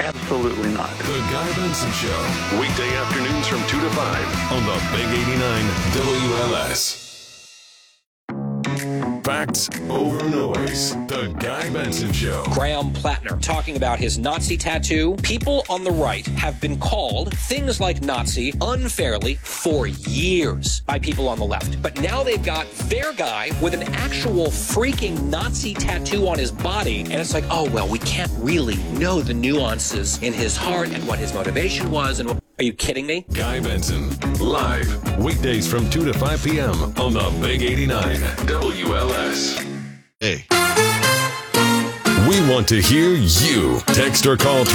Absolutely not. The Guy Benson Show. Weekday afternoons from 2 to 5 on the Big 89 WLS. Facts over noise. The Guy Benson Show. Graham Plattner talking about his Nazi tattoo. People on the right have been called things like Nazi unfairly for years by people on the left. But now they've got their guy with an actual freaking Nazi tattoo on his body. And it's like, oh, well, we can't really know the nuances in his heart and what his motivation was. And are you kidding me? Guy Benson, live, weekdays from 2 to 5 p.m. on the Big 89 WLS. Hey. We want to hear you. Text or call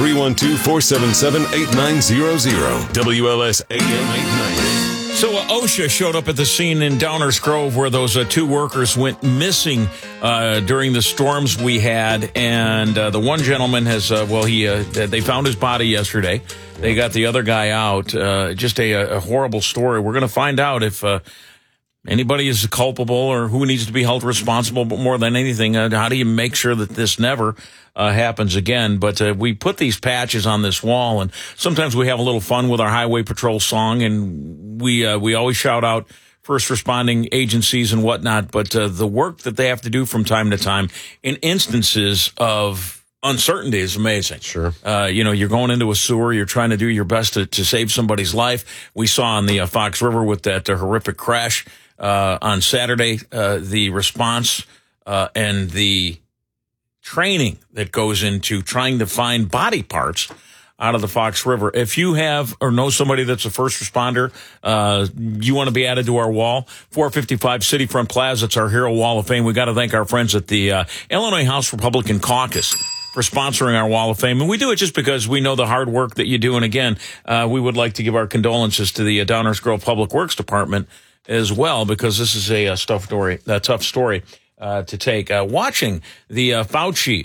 312-477-8900. WLS AM 890. So OSHA showed up at the scene in Downers Grove where those two workers went missing during the storms we had. And the one gentleman has, they found his body yesterday. They got the other guy out. Just a horrible story. We're going to find out if anybody is culpable or who needs to be held responsible. But more than anything, how do you make sure that this never happens again? But we put these patches on this wall, and sometimes we have a little fun with our Highway Patrol song, and we always shout out first responding agencies and whatnot. But the work that they have to do from time to time in instances of uncertainty is amazing. Sure. You're going into a sewer. You're trying to do your best to save somebody's life. We saw on the Fox River with that horrific crash on Saturday, the response and the training that goes into trying to find body parts out of the Fox River. If you have or know somebody that's a first responder, you want to be added to our wall, 455 City Front Plaza. It's our Hero Wall of Fame. We got to thank our friends at the Illinois House Republican Caucus for sponsoring our Wall of Fame. And we do it just because we know the hard work that you do. And again, we would like to give our condolences to the Downers Grove Public Works Department as well, because this is a tough story to take. Watching the Fauci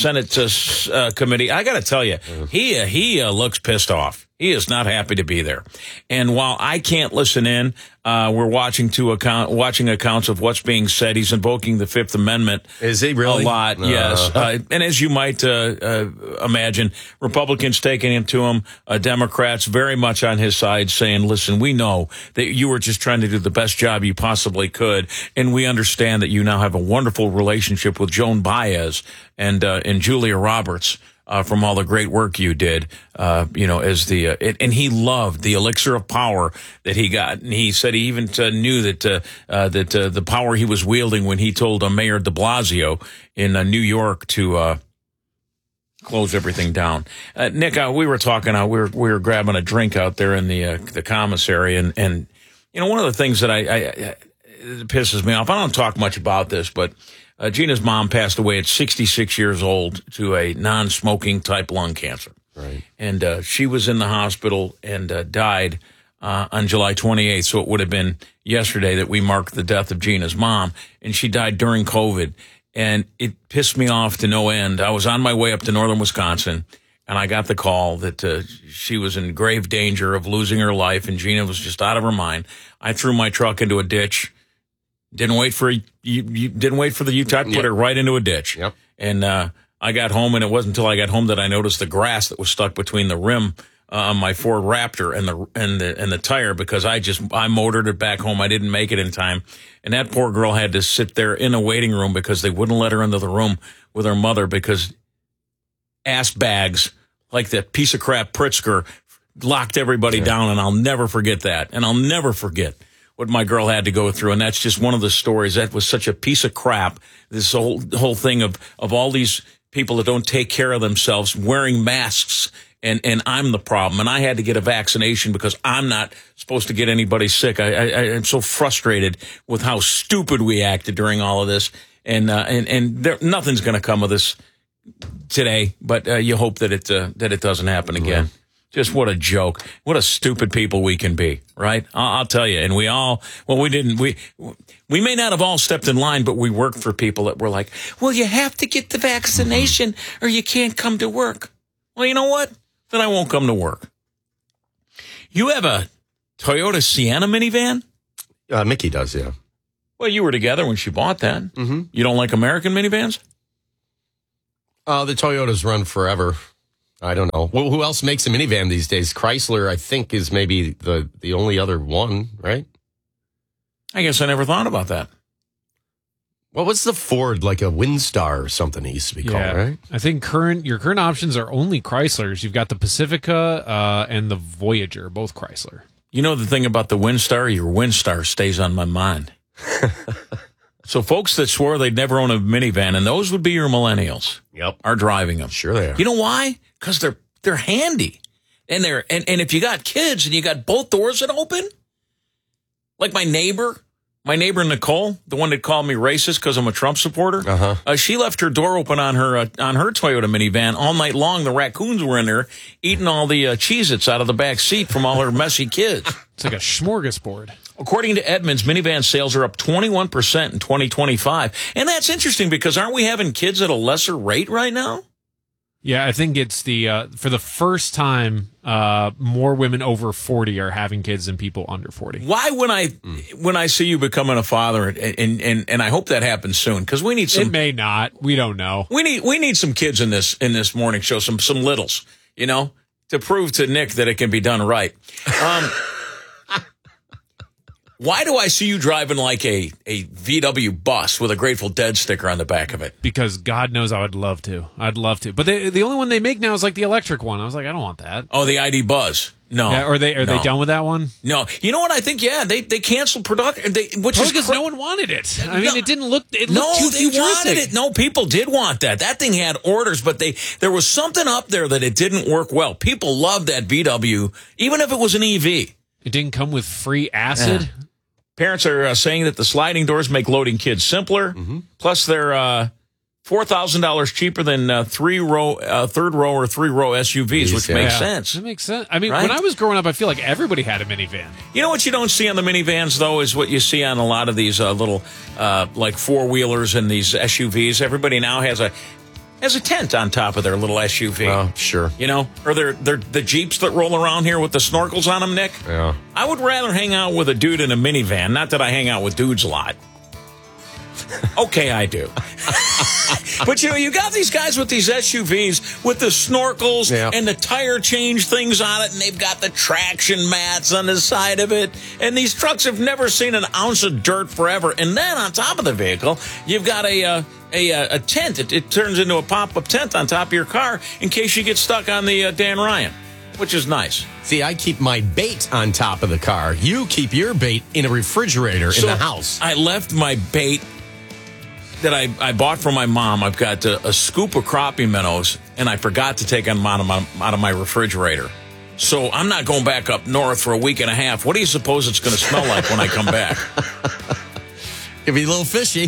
Senate committee, I got to tell you, he looks pissed off. He is not happy to be there. And while I can't listen in, we're watching accounts of what's being said. He's invoking the Fifth Amendment. Is he really? A lot, yes. And as you might imagine, Republicans taking him to him, Democrats very much on his side saying, listen, we know that you were just trying to do the best job you possibly could, and we understand that you now have a wonderful relationship with Joan Baez and Julia Roberts. From all the great work you did, and he loved the elixir of power that he got. And he said he even knew that the power he was wielding when he told Mayor de Blasio in New York to close everything down. Nick, we were talking, we were grabbing a drink out there in the commissary, and one of the things that it pisses me off. I don't talk much about this, but Gina's mom passed away at 66 years old to a non-smoking type lung cancer. Right. And she was in the hospital and died on July 28th. So it would have been yesterday that we marked the death of Gina's mom. And she died during COVID. And it pissed me off to no end. I was on my way up to northern Wisconsin, and I got the call that she was in grave danger of losing her life, and Gina was just out of her mind. I threw my truck into a ditch. Didn't wait for the U-type, put her right into a ditch. Yep. And I got home, and it wasn't until I got home that I noticed the grass that was stuck between the rim on my Ford Raptor and the tire, because I motored it back home. I didn't make it in time. And that poor girl had to sit there in a waiting room because they wouldn't let her into the room with her mother, because ass bags like that piece of crap Pritzker locked everybody down. And I'll never forget that. And I'll never forget what my girl had to go through. And that's just one of the stories. That was such a piece of crap. This whole thing of all these people that don't take care of themselves wearing masks, and I'm the problem. And I had to get a vaccination because I'm not supposed to get anybody sick. I'm so frustrated with how stupid we acted during all of this. And nothing's going to come of this today, but you hope that it doesn't happen again. Mm-hmm. Just what a joke. What a stupid people we can be, right? I'll tell you. And we may not have all stepped in line, but we worked for people that were like, well, you have to get the vaccination or you can't come to work. Well, you know what? Then I won't come to work. You have a Toyota Sienna minivan? Mickey does, yeah. Well, you were together when she bought that. Mm-hmm. You don't like American minivans? The Toyotas run forever. I don't know. Well, who else makes a minivan these days? Chrysler, I think, is maybe the only other one, right? I guess I never thought about that. What was the Ford, like a Windstar or something it used to be called, right? I think your current options are only Chryslers. You've got the Pacifica and the Voyager, both Chrysler. You know the thing about the Windstar? Your Windstar stays on my mind. So folks that swore they'd never own a minivan, and those would be your millennials. Yep. Are driving them. Sure they are. You know why? Because they're handy. And and if you got kids and you got both doors that open, like my neighbor Nicole, the one that called me racist because I'm a Trump supporter, she left her door open on her Toyota minivan all night long. The raccoons were in there eating all the Cheez-Its out of the back seat from all her messy kids. It's like a smorgasbord. According to Edmunds, minivan sales are up 21% in 2025. And that's interesting because aren't we having kids at a lesser rate right now? Yeah, I think it's for the first time, more women over 40 are having kids than people under 40. Why, when I see you becoming a father, and I hope that happens soon, because we need some. It may not. We don't know. We need some kids in this morning show, some littles, to prove to Nick that it can be done right. Why do I see you driving like a VW bus with a Grateful Dead sticker on the back of it? Because God knows I would love to. I'd love to. But the only one they make now is like the electric one. I was like, I don't want that. Oh, the ID Buzz. No. Yeah, are they done with that one? No. You know what? I think, yeah, they canceled production. Because no one wanted it. I mean, it didn't look, it looked too futuristic. Wanted it. No, people did want that. That thing had orders, but there was something up there that it didn't work well. People loved that VW, even if it was an EV. It didn't come with free acid? Yeah. Parents are saying that the sliding doors make loading kids simpler. Mm-hmm. Plus, they're $4,000 cheaper than third row or three row SUVs, which makes sense. That makes sense. I mean, right? When I was growing up, I feel like everybody had a minivan. You know what you don't see on the minivans, though, is what you see on a lot of these little like four-wheelers and these SUVs. Everybody now has a tent on top of their little SUV. Oh, sure. Or they're the Jeeps that roll around here with the snorkels on them, Nick. Yeah. I would rather hang out with a dude in a minivan. Not that I hang out with dudes a lot. Okay, I do. But, you got these guys with these SUVs with the snorkels and the tire change things on it, and they've got the traction mats on the side of it. And these trucks have never seen an ounce of dirt forever. And then on top of the vehicle, you've got a tent. It turns into a pop-up tent on top of your car in case you get stuck on the Dan Ryan, which is nice. See, I keep my bait on top of the car. You keep your bait in a refrigerator in the house. I left my bait that I bought from my mom. I've got a scoop of crappie minnows, and I forgot to take them out of my refrigerator. So I'm not going back up north for a week and a half. What do you suppose it's going to smell like when I come back? Could be a little fishy.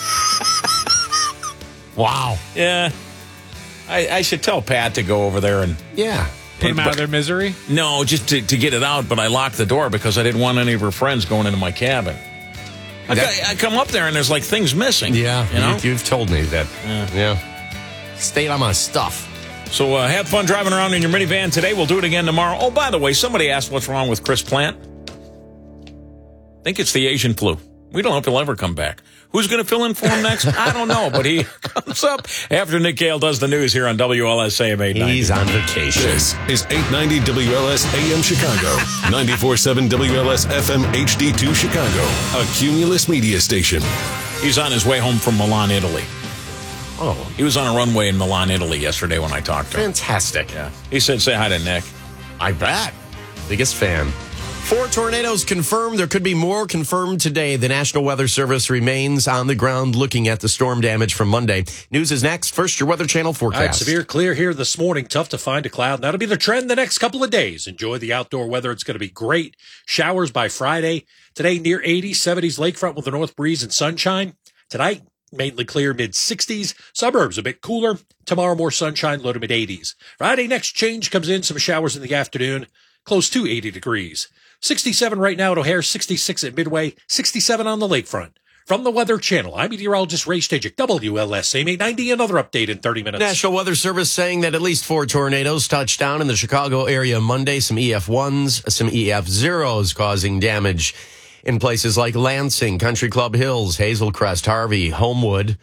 Wow. Yeah. I should tell Pat to go over there and... Yeah. Put them out of their misery? No, just to get it out, but I locked the door because I didn't want any of her friends going into my cabin. I come up there and there's like things missing. Yeah, you've told me that. Yeah. Stayed on my stuff. So have fun driving around in your minivan today. We'll do it again tomorrow. Oh, by the way, somebody asked what's wrong with Chris Plant. I think it's the Asian flu. We don't know if he'll ever come back. Who's going to fill in for him next? I don't know, but he comes up after Nick Gale does the news here on WLS AM 890. He's on vacation. This is 890 WLS AM Chicago, 94.7 WLS FM HD2 Chicago, a Cumulus media station. He's on his way home from Milan, Italy. Oh. He was on a runway in Milan, Italy yesterday when I talked to him. Fantastic. Yeah. He said, say hi to Nick. I bet. Biggest fan. 4 tornadoes confirmed. There could be more confirmed today. The National Weather Service remains on the ground looking at the storm damage from Monday. News is next. First, your Weather Channel forecast. All right, severe clear here this morning. Tough to find a cloud. That'll be the trend the next couple of days. Enjoy the outdoor weather. It's going to be great. Showers by Friday. Today, near 80s, 70s lakefront with a north breeze and sunshine. Tonight, mainly clear, mid-60s. Suburbs a bit cooler. Tomorrow, more sunshine, low to mid-80s. Friday, next change comes in. Some showers in the afternoon. Close to 80 degrees. 67 right now at O'Hare, 66 at Midway, 67 on the lakefront. From the Weather Channel, I'm meteorologist Ray Stajic, WLS AM 890. Another update in 30 minutes. National Weather Service saying that at least 4 tornadoes touched down in the Chicago area Monday. Some EF1s, some EF0s causing damage in places like Lansing, Country Club Hills, Hazel Crest, Harvey, Homewood.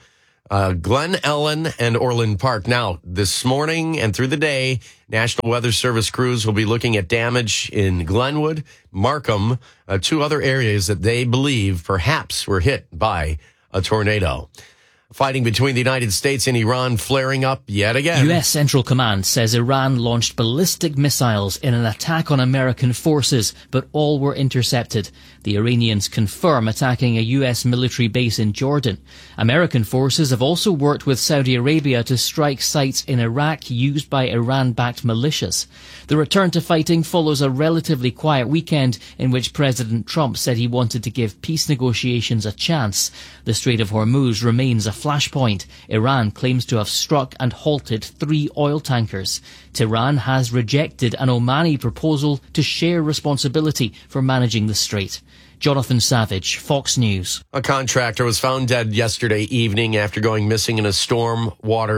Glen Ellen and Orland Park. Now, this morning and through the day, National Weather Service crews will be looking at damage in Glenwood, Markham, two other areas that they believe perhaps were hit by a tornado. Fighting between the United States and Iran flaring up yet again. U.S. Central Command says Iran launched ballistic missiles in an attack on American forces, but all were intercepted. The Iranians confirm attacking a U.S. military base in Jordan. American forces have also worked with Saudi Arabia to strike sites in Iraq used by Iran-backed militias. The return to fighting follows a relatively quiet weekend in which President Trump said he wanted to give peace negotiations a chance. The Strait of Hormuz remains a flashpoint. Iran claims to have struck and halted 3 oil tankers. Tehran has rejected an Omani proposal to share responsibility for managing the strait. Jonathan Savage, Fox News. A contractor was found dead yesterday evening after going missing in a storm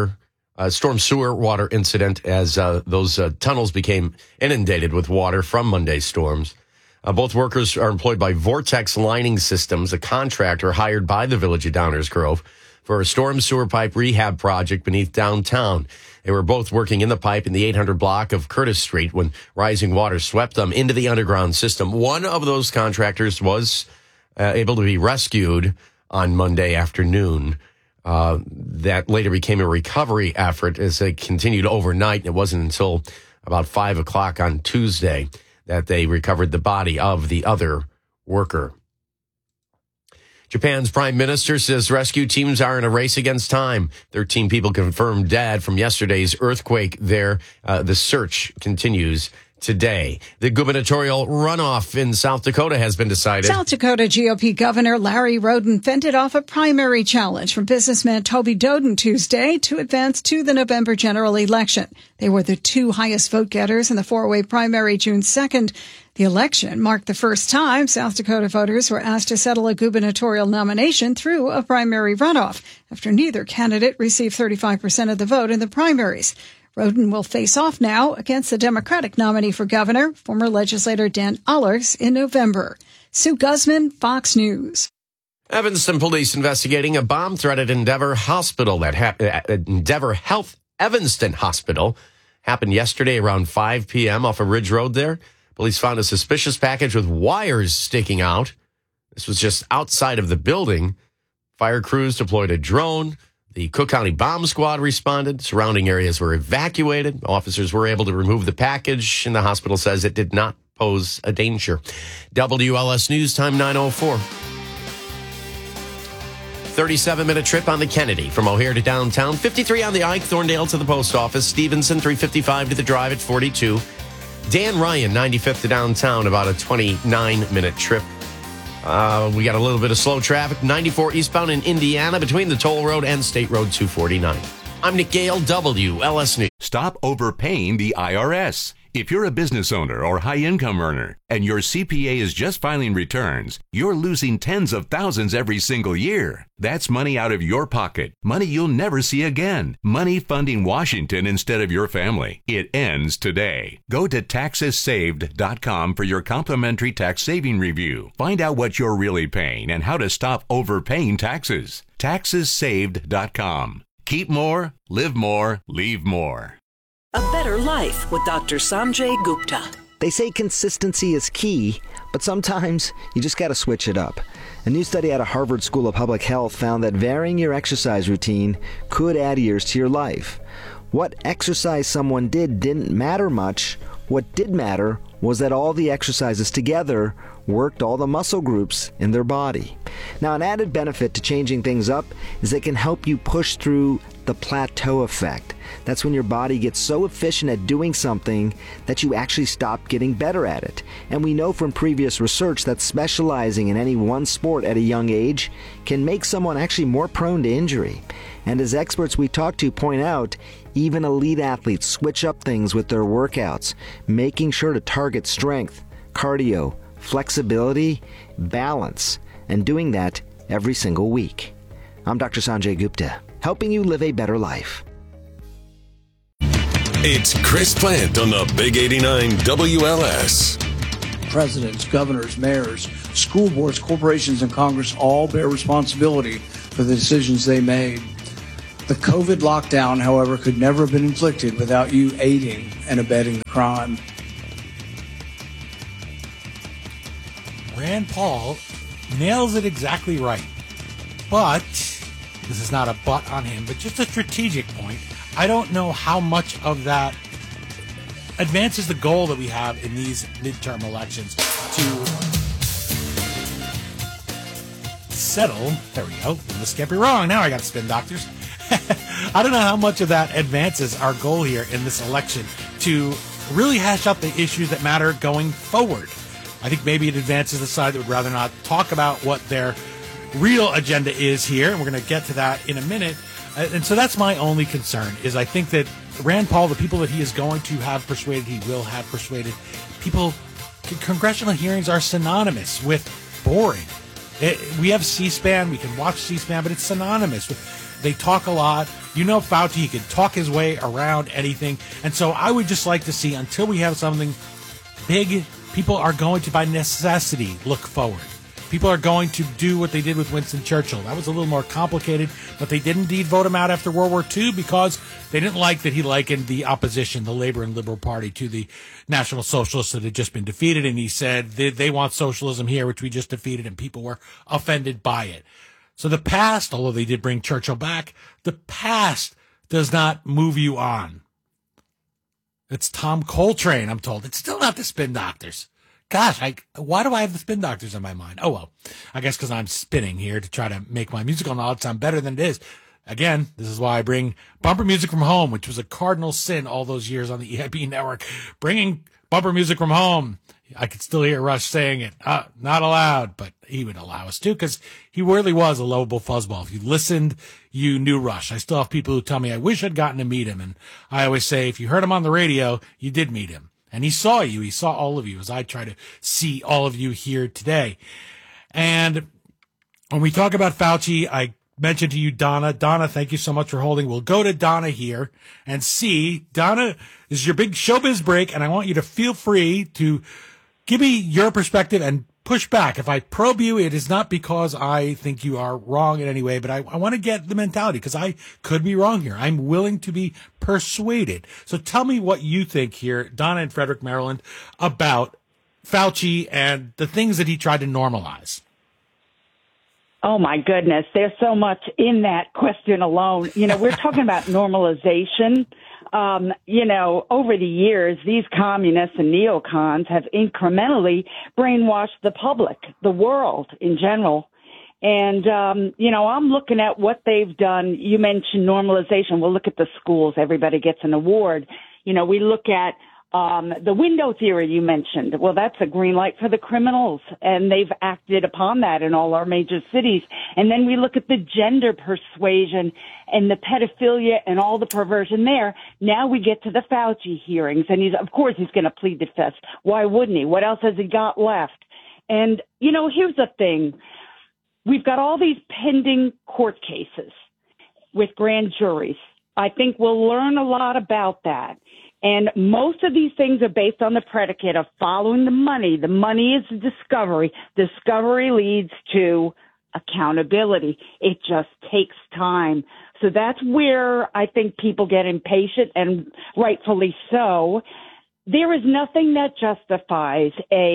sewer water incident as those tunnels became inundated with water from Monday's storms. Both workers are employed by Vortex Lining Systems, a contractor hired by the Village of Downers Grove for a storm sewer pipe rehab project beneath downtown. They were both working in the pipe in the 800 block of Curtis Street when rising water swept them into the underground system. One of those contractors was able to be rescued on Monday afternoon. That later became a recovery effort as they continued overnight. It wasn't until about 5 o'clock on Tuesday that they recovered the body of the other worker. Japan's prime minister says rescue teams are in a race against time. 13 people confirmed dead from yesterday's earthquake there. The search continues today. The gubernatorial runoff in South Dakota has been decided. South Dakota GOP Governor Larry Roden fended off a primary challenge from businessman Toby Doden Tuesday to advance to the November general election. They were the 2 highest vote getters in the 4-way primary June 2nd. The election marked the first time South Dakota voters were asked to settle a gubernatorial nomination through a primary runoff after neither candidate received 35% of the vote in the primaries. Roden will face off now against the Democratic nominee for governor, former legislator Dan Ullers, in November. Sue Guzman, Fox News. Evanston police investigating a bomb threat at Endeavor Hospital Endeavor Health Evanston Hospital happened yesterday around 5 p.m. off of Ridge Road there. Police found a suspicious package with wires sticking out. This was just outside of the building. Fire crews deployed a drone. The Cook County Bomb Squad responded. Surrounding areas were evacuated. Officers were able to remove the package, and the hospital says it did not pose a danger. WLS News, time 9:04. 37-minute trip on the Kennedy from O'Hare to downtown. 53 on the Ike, Thorndale to the post office. Stevenson, 355 to the drive at 42. Dan Ryan, 95th to downtown, about a 29-minute trip. We got a little bit of slow traffic. 94 eastbound in Indiana between the toll road and State Road 249. I'm Nick Gale, WLS News. Stop overpaying the IRS. If you're a business owner or high-income earner and your CPA is just filing returns, you're losing tens of thousands every single year. That's money out of your pocket, money you'll never see again, money funding Washington instead of your family. It ends today. Go to taxessaved.com for your complimentary tax saving review. Find out what you're really paying and how to stop overpaying taxes. Taxessaved.com. Keep more, live more, leave more. A Better Life with Dr. Sanjay Gupta. They say consistency is key, but sometimes you just got to switch it up. A new study out of Harvard School of Public Health found that varying your exercise routine could add years to your life. What exercise someone did didn't matter much. What did matter was that all the exercises together worked all the muscle groups in their body. Now, an added benefit to changing things up is it can help you push through the plateau effect. That's when your body gets so efficient at doing something that you actually stop getting better at it. And we know from previous research that specializing in any one sport at a young age can make someone actually more prone to injury. And as experts we talk to point out, even elite athletes switch up things with their workouts, making sure to target strength, cardio, flexibility, balance, and doing that every single week. I'm Dr. Sanjay Gupta, helping you live a better life. It's Chris Plant on the Big 89 WLS. Presidents, governors, mayors, school boards, corporations, and Congress all bear responsibility for the decisions they made. The COVID lockdown, however, could never have been inflicted without you aiding and abetting the crime. Rand Paul nails it exactly right. But, this is not a but on him, but just a strategic point. I don't know how much of that advances the goal that we have in these midterm elections to settle. There we go. This can't be wrong. Now I got spin doctors. I don't know how much of that advances our goal here in this election to really hash out the issues that matter going forward. I think maybe it advances the side that would rather not talk about what their real agenda is here, and we're going to get to that in a minute. And so that's my only concern, is I think that Rand Paul, the people that he is going to have persuaded, he will have persuaded, people, congressional hearings are synonymous with boring. We have C-SPAN, we can watch C-SPAN, but it's synonymous with, they talk a lot. You know Fauci, he can talk his way around anything. And so I would just like to see, until we have something big, people are going to, by necessity, look forward. People are going to do what they did with Winston Churchill. That was a little more complicated, but they did indeed vote him out after World War II because they didn't like that he likened the opposition, the Labor and Liberal Party, to the National Socialists that had just been defeated. And he said they want socialism here, which we just defeated, and people were offended by it. So the past, although they did bring Churchill back, the past does not move you on. It's Tom Coltrane, I'm told. It's still not the Spin Doctors. Gosh, why do I have the Spin Doctors in my mind? Oh, well, I guess because I'm spinning here to try to make my musical knowledge sound better than it is. Again, this is why I bring bumper music from home, which was a cardinal sin all those years on the EIB network. Bringing bumper music from home. I could still hear Rush saying it. Not allowed, but he would allow us to, because he really was a lovable fuzzball. If you listened, you knew Rush. I still have people who tell me, I wish I'd gotten to meet him. And I always say, if you heard him on the radio, you did meet him. And he saw you. He saw all of you, as I try to see all of you here today. And when we talk about Fauci, I mentioned to you Donna. Donna, thank you so much for holding. We'll go to Donna here and see. Donna, this is your big showbiz break, and I want you to feel free to give me your perspective and push back. If I probe you, it is not because I think you are wrong in any way, but I want to get the mentality, because I could be wrong here. I'm willing to be persuaded. So tell me what you think here, Donna in Frederick, Maryland, about Fauci and the things that he tried to normalize. Oh, my goodness. There's so much in that question alone. You know, we're talking about normalization. You know, over the years, these communists and neocons have incrementally brainwashed the public, the world in general. And, you know, I'm looking at what they've done. You mentioned normalization. We'll look at the schools. Everybody gets an award. You know, we look at the window theory you mentioned. Well, that's a green light for the criminals, and they've acted upon that in all our major cities. And then we look at the gender persuasion and the pedophilia and all the perversion there. Now we get to the Fauci hearings, and of course he's going to plead the fifth. Why wouldn't he? What else has he got left? And, you know, here's the thing. We've got all these pending court cases with grand juries. I think we'll learn a lot about that. And most of these things are based on the predicate of following the money. The money is discovery. Discovery leads to accountability. It just takes time. So that's where I think people get impatient, and rightfully so. There is nothing that justifies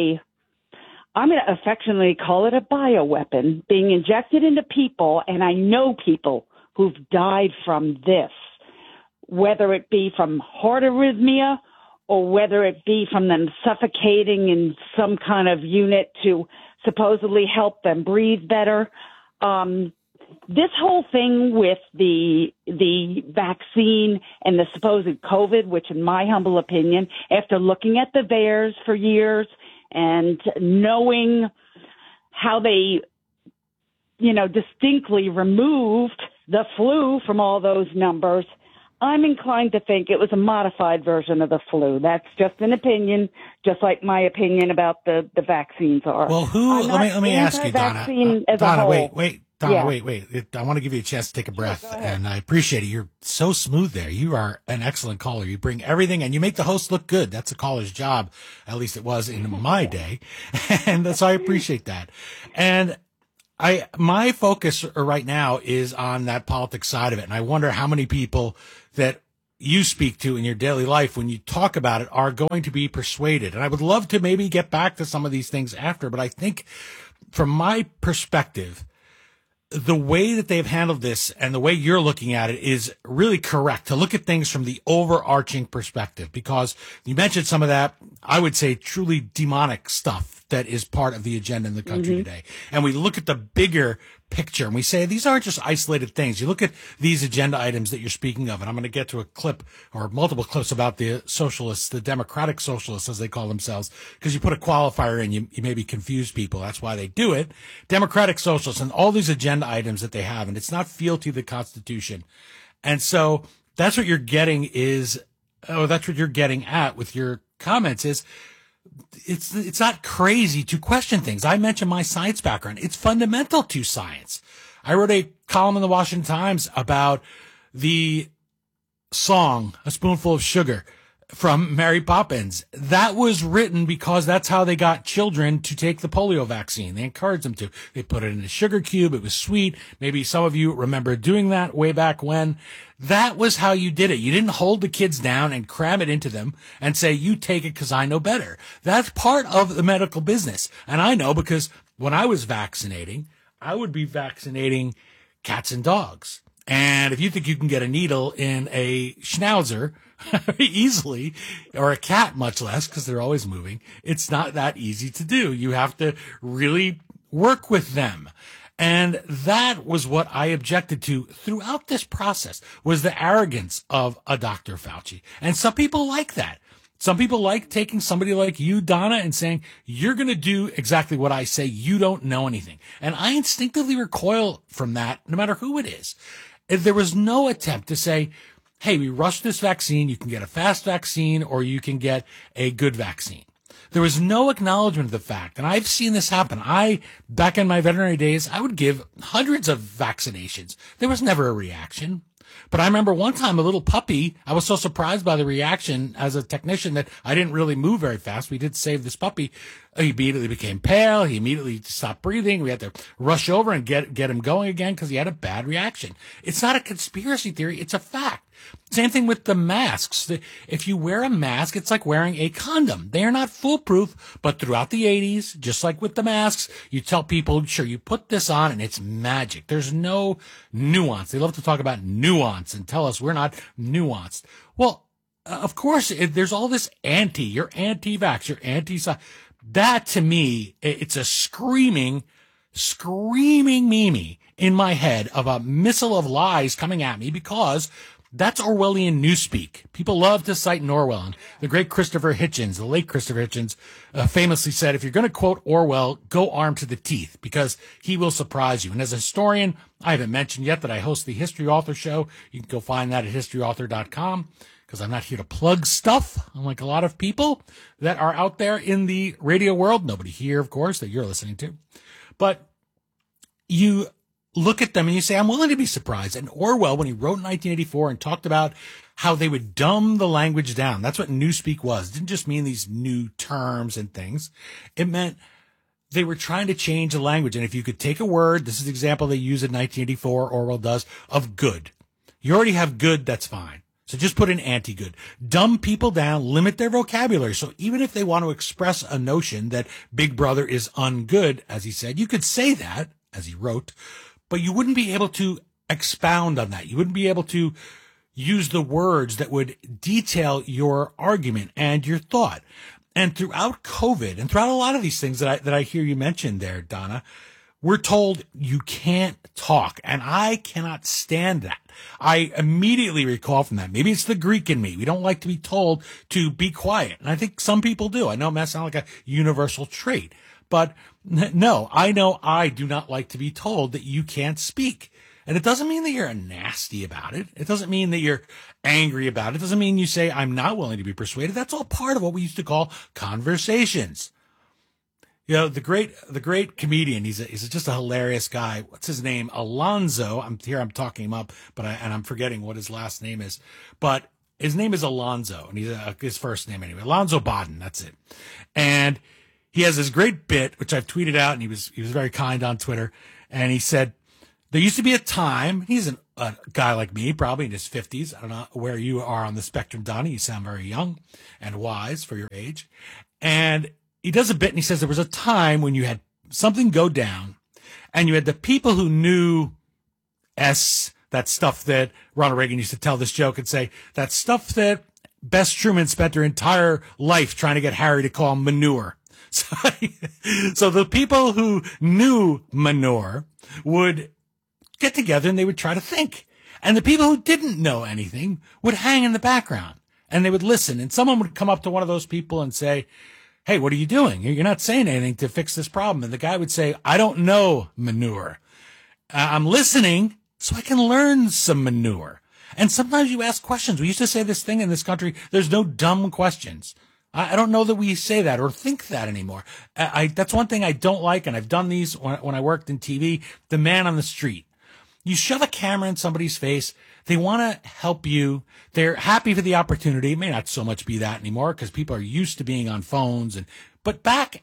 I'm going to affectionately call it a bioweapon, being injected into people, and I know people who've died from this, whether it be from heart arrhythmia or whether it be from them suffocating in some kind of unit to supposedly help them breathe better. This whole thing with the vaccine and the supposed COVID, which in my humble opinion, after looking at the VAERS for years and knowing how they, you know, distinctly removed the flu from all those numbers, I'm inclined to think it was a modified version of the flu. That's just an opinion, just like my opinion about the vaccines are. Well, let me ask you, Donna. Donna, wait. Donna, Yeah. wait. I want to give you a chance to take a breath, and I appreciate it. You're so smooth there. You are an excellent caller. You bring everything, and you make the host look good. That's a caller's job. At least it was in my day. And so I appreciate that. And my focus right now is on that politics side of it. And I wonder how many people that you speak to in your daily life when you talk about it are going to be persuaded. And I would love to maybe get back to some of these things after, but I think from my perspective, the way that they've handled this and the way you're looking at it is really correct, to look at things from the overarching perspective, because you mentioned some of that, I would say, truly demonic stuff that is part of the agenda in the country today. And we look at the bigger picture and we say, these aren't just isolated things. You look at these agenda items that you're speaking of, and I'm going to get to a clip or multiple clips about the socialists, the democratic socialists, as they call themselves, because you put a qualifier in, you maybe confuse people. That's why they do it. Democratic socialists and all these agenda items that they have, and it's not fealty to the Constitution. And so that's what you're getting that's what you're getting at with your comments is, it's not crazy to question things. I mentioned my science background. It's fundamental to science. I wrote a column in the Washington Times about the song, A Spoonful of Sugar, from Mary Poppins. That was written because that's how they got children to take the polio vaccine. They encouraged them to. They put it in a sugar cube. It was sweet. Maybe some of you remember doing that way back when. That was how you did it. You didn't hold the kids down and cram it into them and say, you take it because I know better. That's part of the medical business. And I know because when I was vaccinating, I would be vaccinating cats and dogs. And if you think you can get a needle in a schnauzer easily, or a cat much less, because they're always moving, it's not that easy to do. You have to really work with them. And that was what I objected to throughout this process, was the arrogance of a Dr. Fauci. And some people like that. Some people like taking somebody like you, Donna, and saying, you're going to do exactly what I say. You don't know anything. And I instinctively recoil from that, no matter who it is. There was no attempt to say, hey, we rushed this vaccine. You can get a fast vaccine or you can get a good vaccine. There was no acknowledgement of the fact, and I've seen this happen. Back in my veterinary days, I would give hundreds of vaccinations. There was never a reaction. But I remember one time a little puppy, I was so surprised by the reaction as a technician that I didn't really move very fast. We did save this puppy. He immediately became pale. He immediately stopped breathing. We had to rush over and get him going again because he had a bad reaction. It's not a conspiracy theory. It's a fact. Same thing with the masks. If you wear a mask, it's like wearing a condom. They are not foolproof, but throughout the 80s, just like with the masks, you tell people, sure, you put this on and it's magic. There's no nuance. They love to talk about nuance and tell us we're not nuanced. Well, of course, there's all this you're anti-vax, you're anti-science. That, to me, it's a screaming Mimi in my head of a missile of lies coming at me, because that's Orwellian newspeak. People love to cite Orwell. And the great Christopher Hitchens, the late Christopher Hitchens, famously said, if you're going to quote Orwell, go armed to the teeth, because he will surprise you. And as a historian, I haven't mentioned yet that I host the History Author Show. You can go find that at historyauthor.com, because I'm not here to plug stuff, unlike a lot of people that are out there in the radio world. Nobody here, of course, that you're listening to. But you look at them and you say, I'm willing to be surprised. And Orwell, when he wrote in 1984 and talked about how they would dumb the language down, that's what newspeak was. It didn't just mean these new terms and things. It meant they were trying to change the language. And if you could take a word, this is the example they use in 1984, Orwell does, of good. You already have good, that's fine. So just put in anti-good. Dumb people down, limit their vocabulary. So even if they want to express a notion that Big Brother is ungood, as he said, you could say that, as he wrote, but you wouldn't be able to expound on that. You wouldn't be able to use the words that would detail your argument and your thought. And throughout COVID and throughout a lot of these things that I hear you mention there, Donna, we're told you can't talk, and I cannot stand that. I immediately recall from that. Maybe it's the Greek in me. We don't like to be told to be quiet, and I think some people do. I know it may sound like a universal trait, but no, I know I do not like to be told that you can't speak. And it doesn't mean that you're nasty about it. It doesn't mean that you're angry about it. It doesn't mean you say, I'm not willing to be persuaded. That's all part of what we used to call conversations. You know, the great comedian, he's just a hilarious guy. What's his name? Alonzo. I'm talking him up, but I'm forgetting what his last name is. But his name is Alonzo, and he's his first name anyway. Alonzo Bodden, that's it. And he has this great bit, which I've tweeted out, and he was very kind on Twitter. And he said, there used to be a time, he's a guy like me, probably in his 50s. I don't know where you are on the spectrum, Donnie. You sound very young and wise for your age. And he does a bit and he says there was a time when you had something go down and you had the people who knew that stuff that Ronald Reagan used to tell this joke and say, that stuff that Bess Truman spent her entire life trying to get Harry to call manure. So the people who knew manure would get together and they would try to think. And the people who didn't know anything would hang in the background and they would listen. And someone would come up to one of those people and say, hey, what are you doing? You're not saying anything to fix this problem. And the guy would say, I don't know manure. I'm listening so I can learn some manure. And sometimes you ask questions. We used to say this thing in this country, there's no dumb questions. I don't know that we say that or think that anymore. That's one thing I don't like, and I've done these when I worked in TV, the man on the street. You shove a camera in somebody's face. They want to help you. They're happy for the opportunity. It may not so much be that anymore because people are used to being on phones. But back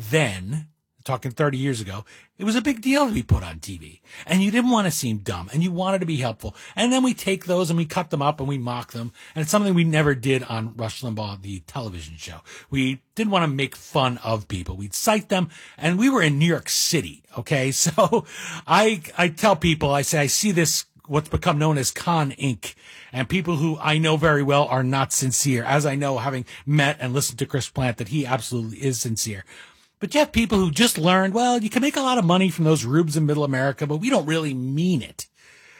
then, talking 30 years ago, it was a big deal to be put on TV. And you didn't want to seem dumb and you wanted to be helpful. And then we take those and we cut them up and we mock them. And it's something we never did on Rush Limbaugh, the television show. We didn't want to make fun of people. We'd cite them. And we were in New York City. Okay. So I tell people, I say, I see this, what's become known as Con Inc. And people who I know very well are not sincere, as I know, having met and listened to Chris Plant, that he absolutely is sincere. But you have people who just learned, well, you can make a lot of money from those rubes in middle America, but we don't really mean it.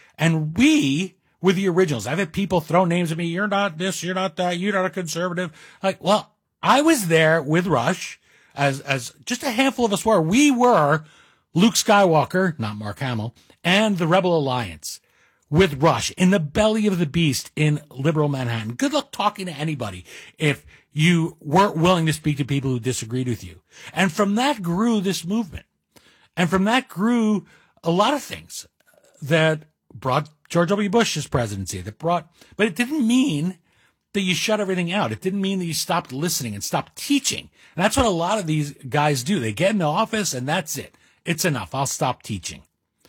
And we were the originals. I've had people throw names at me. You're not this, you're not that, you're not a conservative. Like, well, I was there with Rush, as just a handful of us were. We were Luke Skywalker, not Mark Hamill, and the Rebel Alliance with Rush in the belly of the beast in liberal Manhattan. Good luck talking to anybody if you weren't willing to speak to people who disagreed with you. And from that grew this movement. And from that grew a lot of things that brought George W. Bush's presidency, but it didn't mean that you shut everything out. It didn't mean that you stopped listening and stopped teaching. And that's what a lot of these guys do. They get in the office and that's it. It's enough. I'll stop teaching.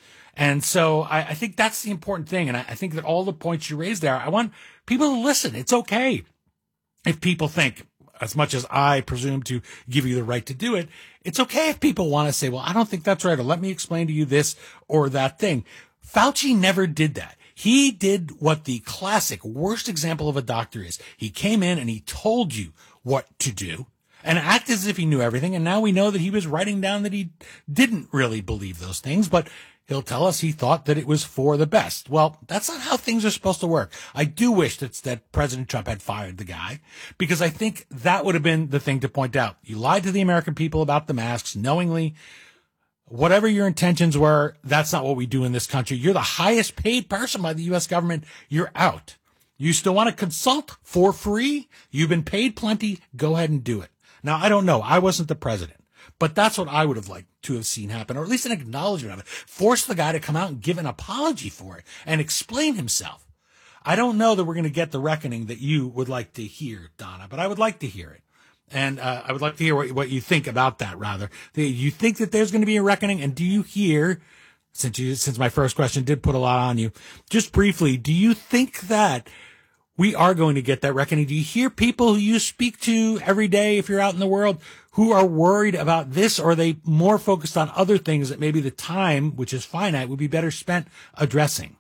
And so I think that's the important thing. And I think that all the points you raised there, I want people to listen. It's okay if people think, as much as I presume to give you the right to do it, it's okay if people want to say, well, I don't think that's right, or let me explain to you this or that thing. Fauci never did that. He did what the classic worst example of a doctor is. He came in and he told you what to do and acted as if he knew everything. And now we know that he was writing down that he didn't really believe those things, but he'll tell us he thought that it was for the best. Well, that's not how things are supposed to work. I do wish that President Trump had fired the guy, because I think that would have been the thing to point out. You lied to the American people about the masks knowingly. Whatever your intentions were, that's not what we do in this country. You're the highest paid person by the U.S. government. You're out. You still want to consult for free? You've been paid plenty. Go ahead and do it. Now, I don't know. I wasn't the president. But that's what I would have liked to have seen happen, or at least an acknowledgement of it. Force the guy to come out and give an apology for it and explain himself. I don't know that we're going to get the reckoning that you would like to hear, Donna, but I would like to hear it. And I would like to hear what you think about that, rather. Do you think that there's going to be a reckoning? And do you hear, since my first question did put a lot on you, just briefly, do you think that we are going to get that reckoning? Do you hear people who you speak to every day, if you're out in the world, who are worried about this, or are they more focused on other things that maybe the time, which is finite, would be better spent addressing?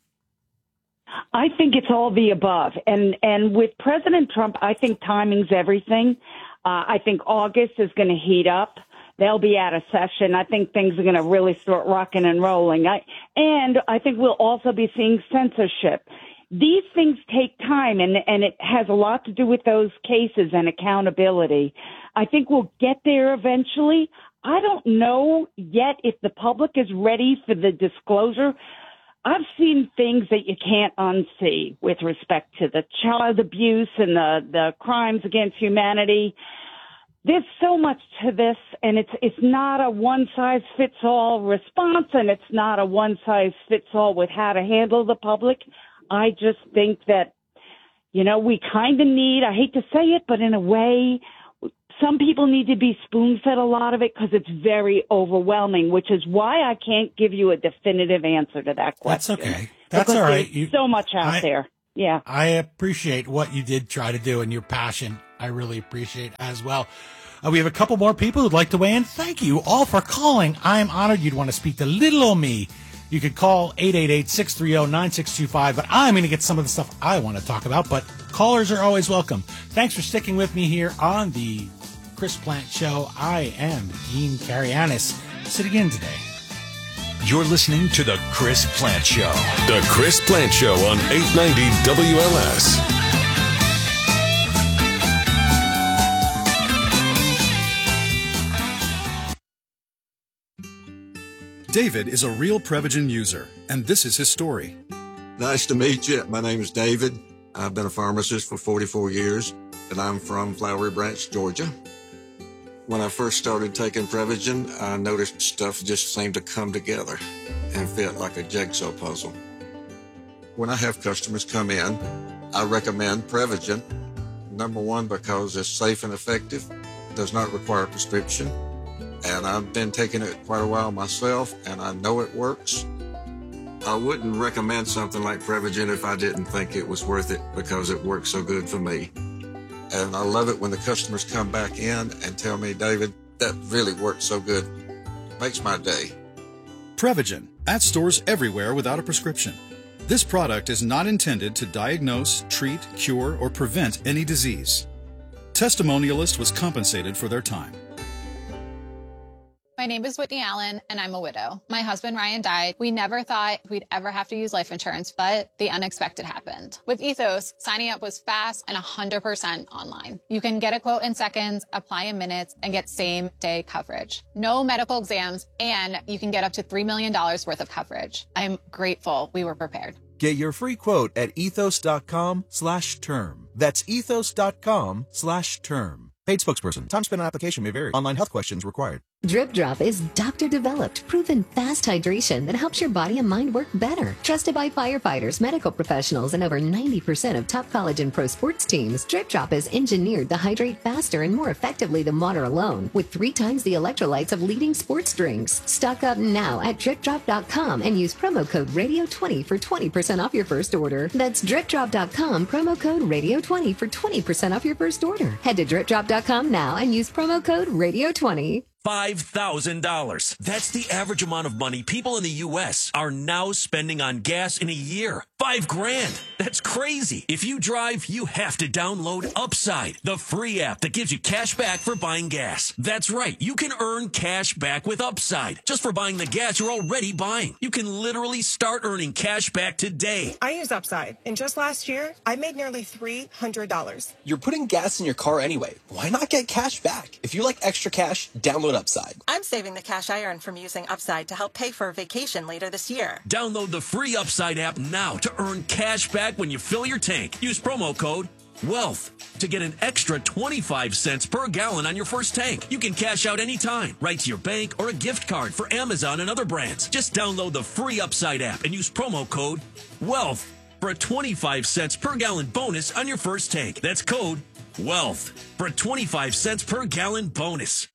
I think it's all the above. And with President Trump, I think timing's everything. I think August is going to heat up. They'll be out of session. I think things are going to really start rocking and rolling. And I think we'll also be seeing censorship. These things take time, and it has a lot to do with those cases and accountability. I think we'll get there eventually. I don't know yet if the public is ready for the disclosure. I've seen things that you can't unsee with respect to the child abuse and the crimes against humanity. There's so much to this, and it's not a one-size-fits-all response, and it's not a one-size-fits-all with how to handle the public. I just think that, we kind of need, I hate to say it, but in a way, some people need to be spoon-fed a lot of it because it's very overwhelming, which is why I can't give you a definitive answer to that question. That's okay. That's all right. There's so much out there. Yeah. I appreciate what you did try to do and your passion. I really appreciate as well. We have a couple more people who'd like to weigh in. Thank you all for calling. I'm honored you'd want to speak to little old me. You could call 888-630-9625, but I'm going to get some of the stuff I want to talk about, but callers are always welcome. Thanks for sticking with me here on the Chris Plant Show. I am Dean Karayanis, sitting in today. You're listening to The Chris Plant Show. The Chris Plant Show on 890 WLS. David is a real Prevagen user, and this is his story. Nice to meet you. My name is David. I've been a pharmacist for 44 years, and I'm from Flowery Branch, Georgia. When I first started taking Prevagen, I noticed stuff just seemed to come together and fit like a jigsaw puzzle. When I have customers come in, I recommend Prevagen. Number one, because it's safe and effective, does not require a prescription, and I've been taking it quite a while myself, and I know it works. I wouldn't recommend something like Prevagen if I didn't think it was worth it because it works so good for me. And I love it when the customers come back in and tell me, David, that really worked so good. Makes my day. Prevagen, at stores everywhere without a prescription. This product is not intended to diagnose, treat, cure, or prevent any disease. Testimonialist was compensated for their time. My name is Whitney Allen, and I'm a widow. My husband, Ryan, died. We never thought we'd ever have to use life insurance, but the unexpected happened. With Ethos, signing up was fast and 100% online. You can get a quote in seconds, apply in minutes, and get same-day coverage. No medical exams, and you can get up to $3 million worth of coverage. I'm grateful we were prepared. Get your free quote at ethos.com/term. That's ethos.com/term. Paid spokesperson. Time spent on application may vary. Online health questions required. Drip Drop is doctor-developed, proven fast hydration that helps your body and mind work better. Trusted by firefighters, medical professionals, and over 90% of top college and pro sports teams, Drip Drop is engineered to hydrate faster and more effectively than water alone, with 3 times the electrolytes of leading sports drinks. Stock up now at DripDrop.com and use promo code Radio20 for 20% off your first order. That's DripDrop.com, promo code Radio20 for 20% off your first order. Head to DripDrop.com now and use promo code Radio20. $5,000. That's the average amount of money people in the U.S. are now spending on gas in a year. $5,000. That's crazy. If you drive, you have to download Upside, the free app that gives you cash back for buying gas. That's right. You can earn cash back with Upside just for buying the gas you're already buying. You can literally start earning cash back today. I use Upside, and just last year, I made nearly $300. You're putting gas in your car anyway. Why not get cash back? If you like extra cash, download Upside. I'm saving the cash I earn from using Upside to help pay for a vacation later this year. Download the free Upside app now to earn cash back when you fill your tank. Use promo code WEALTH to get an extra 25 cents per gallon on your first tank. You can cash out anytime, right to your bank or a gift card for Amazon and other brands. Just download the free Upside app and use promo code WEALTH for a 25 cents per gallon bonus on your first tank. That's code WEALTH for a 25 cents per gallon bonus.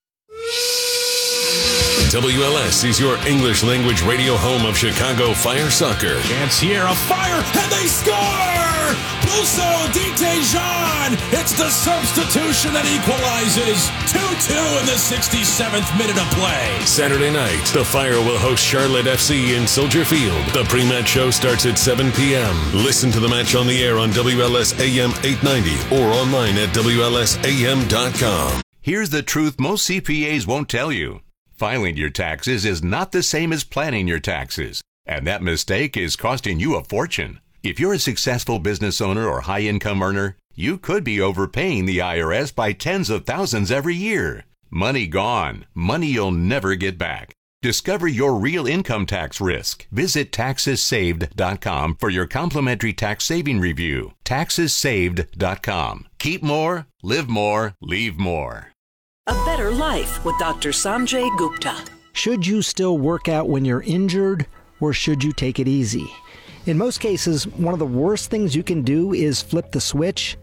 WLS is your English language radio home of Chicago Fire Soccer. Chance here, a fire, and they score! Busso Detejan! It's the substitution that equalizes. 2-2 in the 67th minute of play. Saturday night, the Fire will host Charlotte FC in Soldier Field. The pre-match show starts at 7 p.m. Listen to the match on the air on WLS AM 890 or online at WLSAM.com. Here's the truth most CPAs won't tell you. Filing your taxes is not the same as planning your taxes, and that mistake is costing you a fortune. If you're a successful business owner or high-income earner, you could be overpaying the IRS by tens of thousands every year. Money gone, money you'll never get back. Discover your real income tax risk. Visit TaxesSaved.com for your complimentary tax saving review. TaxesSaved.com. Keep more, live more, leave more. A Better Life with Dr. Sanjay Gupta. Should you still work out when you're injured, or should you take it easy? In most cases, one of the worst things you can do is flip the switch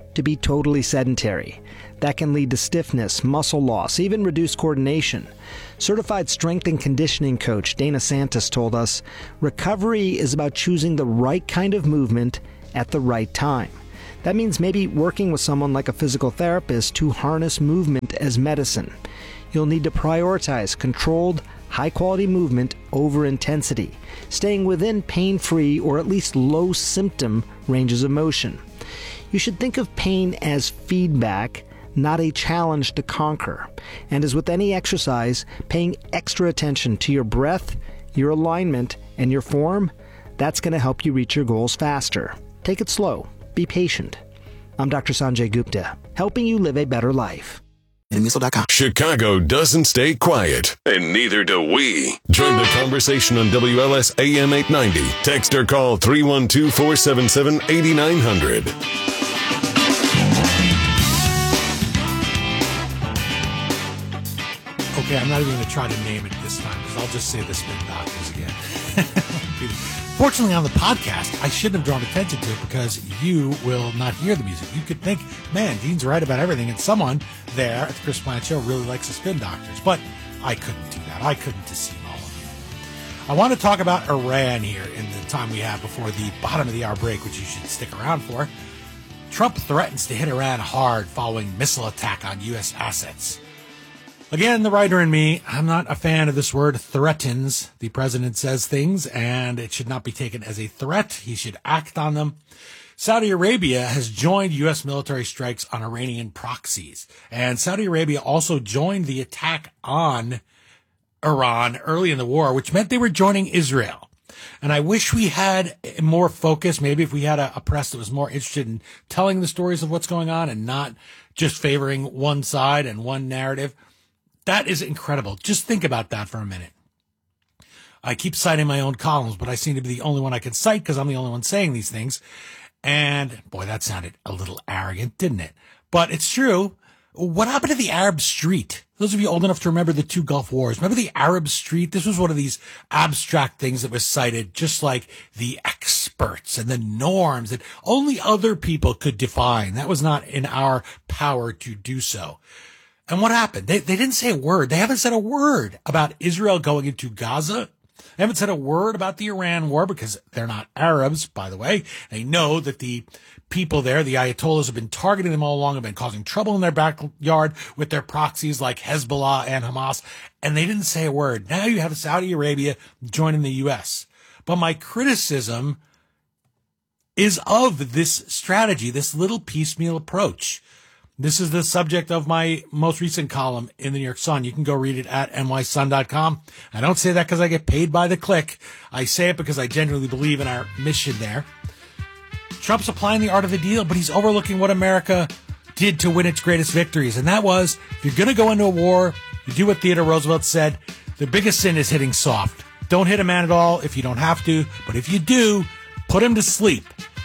to be totally sedentary. That can lead to stiffness, muscle loss, even reduced coordination. Certified strength and conditioning coach Dana Santos told us, recovery is about choosing the right kind of movement at the right time. That means maybe working with someone like a physical therapist to harness movement as medicine. You'll need to prioritize controlled, high-quality movement over intensity, staying within pain-free or at least low-symptom ranges of motion. You should think of pain as feedback, not a challenge to conquer. And as with any exercise, paying extra attention to your breath, your alignment, and your form, that's going to help you reach your goals faster. Take it slow. Be patient. I'm Dr. Sanjay Gupta, helping you live a better life. Chicago doesn't stay quiet, and neither do we. Join the conversation on WLS AM 890. Text or call 312-477-8900. Okay, I'm not even going to try to name it this time because I'll just say the Spin Doctors again. Fortunately, on the podcast, I shouldn't have drawn attention to it because you will not hear the music. You could think, man, Dean's right about everything, and someone there at the Chris Plante Show really likes the Spin Doctors. But I couldn't do that. I couldn't deceive all of you. I want to talk about Iran here in the time we have before the bottom of the hour break, which you should stick around for. Trump threatens to hit Iran hard following missile attack on U.S. assets. Again, the writer in me, I'm not a fan of this word threatens. The president says things, and it should not be taken as a threat. He should act on them. Saudi Arabia has joined U.S. military strikes on Iranian proxies. And Saudi Arabia also joined the attack on Iran early in the war, which meant they were joining Israel. And I wish we had more focus. Maybe if we had a press that was more interested in telling the stories of what's going on and not just favoring one side and one narrative. That is incredible. Just think about that for a minute. I keep citing my own columns, but I seem to be the only one I can cite because I'm the only one saying these things. And boy, that sounded a little arrogant, didn't it? But it's true. What happened to the Arab Street? Those of you old enough to remember the two Gulf Wars, remember the Arab Street? This was one of these abstract things that was cited, just like the experts and the norms that only other people could define. That was not in our power to do so. And what happened? They didn't say a word. They haven't said a word about Israel going into Gaza. They haven't said a word about the Iran war because they're not Arabs, by the way. They know that the people there, the Ayatollahs, have been targeting them all along, have been causing trouble in their backyard with their proxies like Hezbollah and Hamas. And they didn't say a word. Now you have Saudi Arabia joining the U.S. But my criticism is of this strategy, this little piecemeal approach. This is the subject of my most recent column in the New York Sun. You can go read it at nysun.com. I don't say that because I get paid by the click. I say it because I genuinely believe in our mission there. Trump's applying the art of the deal, but he's overlooking what America did to win its greatest victories. And that was, if you're going to go into a war, you do what Theodore Roosevelt said. The biggest sin is hitting soft. Don't hit a man at all if you don't have to. But if you do, put him to sleep.